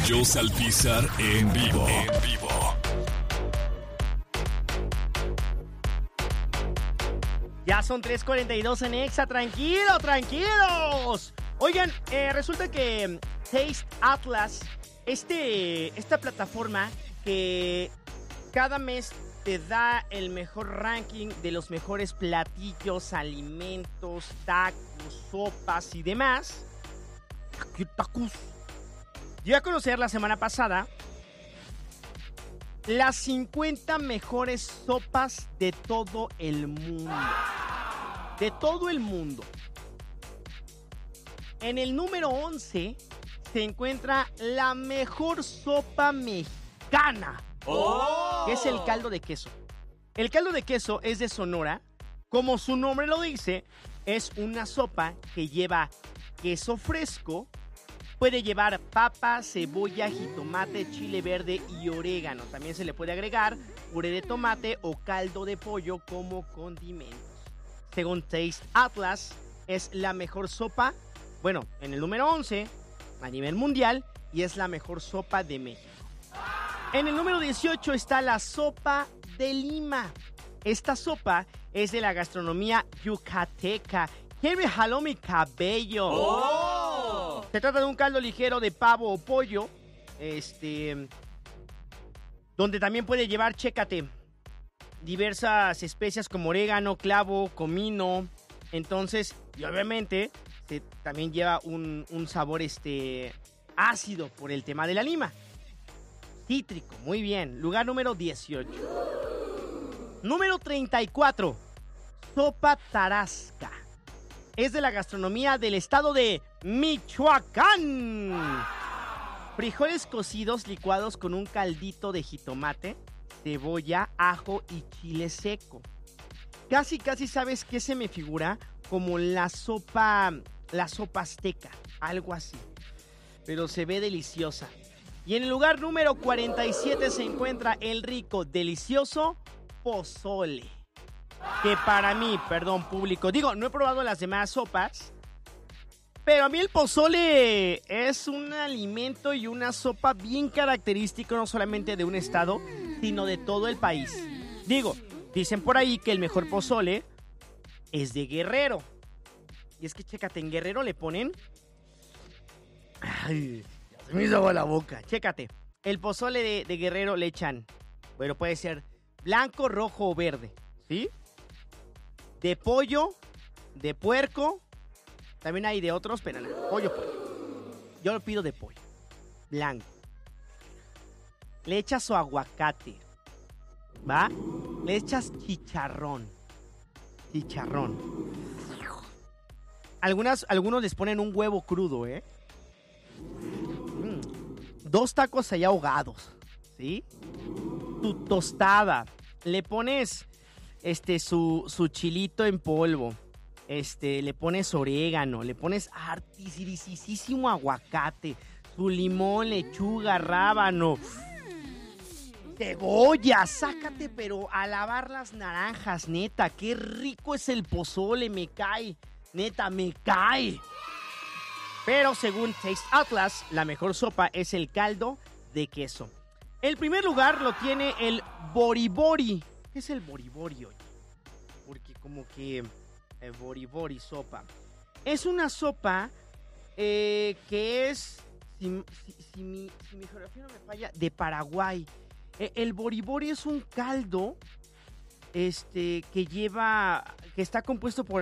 Joss Alpizar en vivo. Ya son 3:42 en Exa, tranquilos. Oigan, resulta que Taste Atlas, esta plataforma que cada mes te da el mejor ranking de los mejores platillos, alimentos, tacos, sopas y demás. ¿Qué tacos? Dio a conocer la semana pasada las 50 mejores sopas de todo el mundo. De todo el mundo. En el número 11 se encuentra la mejor sopa mexicana. ¡Oh! Que es el caldo de queso. El caldo de queso es de Sonora. Como su nombre lo dice, es una sopa que lleva queso fresco. Puede llevar papa, cebolla, jitomate, chile verde y orégano. También se le puede agregar puré de tomate o caldo de pollo como condimentos. Según Taste Atlas, es la mejor sopa, bueno, en el número 11 a nivel mundial, y es la mejor sopa de México. En el número 18 está la sopa de Lima. Esta sopa es de la gastronomía yucateca. ¿Quién me jaló mi cabello? ¡Oh! Se trata de un caldo ligero de pavo o pollo, donde también puede llevar, chécate, diversas especias como orégano, clavo, comino. Entonces, y obviamente, también lleva un sabor ácido por el tema de la lima. Cítrico, muy bien. Lugar número 18. Número 34. Sopa tarasca. Es de la gastronomía del estado de Michoacán. Frijoles cocidos licuados con un caldito de jitomate, cebolla, ajo y chile seco. Casi sabes qué se me figura, como la sopa azteca, algo así. Pero se ve deliciosa. Y en el lugar número 47 se encuentra el rico, delicioso pozole. Que para mí, perdón público, digo, no he probado las demás sopas, pero a mí el pozole es un alimento y una sopa bien característico, no solamente de un estado, sino de todo el país. Digo, dicen por ahí que el mejor pozole es de Guerrero. Y es que, chécate, en Guerrero le ponen... Ay, ya se me hizo agua la boca. Chécate, el pozole de Guerrero le echan, bueno, puede ser blanco, rojo o verde, ¿sí? De pollo, de puerco, también hay de otros, pero no, pollo. Yo lo pido de pollo, blanco. Le echas su aguacate, ¿va? Le echas chicharrón. Algunos les ponen un huevo crudo, ¿eh? 2 tacos allá ahogados, ¿sí? Tu tostada. Le pones su chilito en polvo. Le pones orégano, le pones hartísimo aguacate, su limón, lechuga, rábano, cebolla, sácate, pero a lavar las naranjas, neta, qué rico es el pozole, me cae, neta, me cae. Pero según Taste Atlas, la mejor sopa es el caldo de queso. El primer lugar lo tiene el boribori. ¿Qué es el boribori, oye? Porque como que boribori sopa. Es una sopa que es, si mi geografía no me falla, de Paraguay. El boribori es un caldo que está compuesto por